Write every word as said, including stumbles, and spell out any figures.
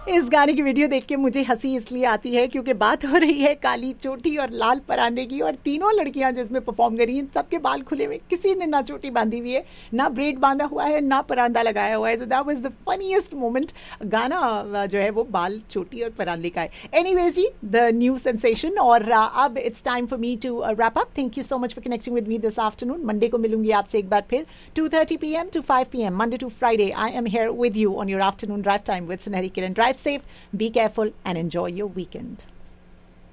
इस गाने की वीडियो देख के मुझे हंसी इसलिए आती है क्योंकि बात हो रही है काली चोटी और लाल परांदे की, और तीनों लड़कियां जो इसमें परफॉर्म कर रही हैं सबके बाल खुले हुए, किसी ने ना चोटी बांधी हुई है, ना ब्रेड बांधा हुआ है, ना परांदा लगाया हुआ है. So that was the funniest moment. गाना जो है वो बाल चोटी और परांदे का है. Anyways ji, the new sensation. और अब it's time for me to wrap up. Thank you so much for connecting with me this afternoon. Monday को मिलूंगी आपसे एक बार फिर to thirty P M to five P M Monday to Friday. I am here with you on your afternoon drive time with सुनहरी किरण. Drive safe, be careful, and enjoy your weekend.